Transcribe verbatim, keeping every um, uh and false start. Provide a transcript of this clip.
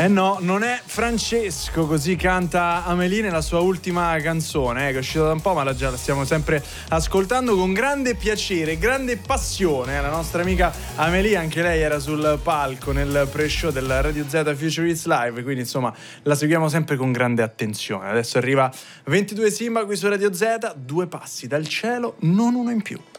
Eh no, non è Francesco, così canta Amélie nella sua ultima canzone, eh, che è uscita da un po', ma la già la stiamo sempre ascoltando con grande piacere, grande passione. La nostra amica Amélie, anche lei era sul palco nel pre-show del Radio Z Future Hits Live, quindi insomma la seguiamo sempre con grande attenzione. Adesso arriva ventidue Simba qui su Radio Z, due passi dal cielo, non uno in più.